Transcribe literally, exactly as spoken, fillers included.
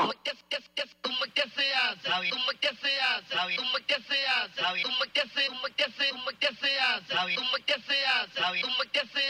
¿Cómo es que, que, que, cómo es que se hace? ¿Cómo es que se hace? ¿Cómo es que se hace? ¿Cómo es que se, cómo es que se, cómo es que se hace? ¿Cómo es que se hace? ¿Cómo es que se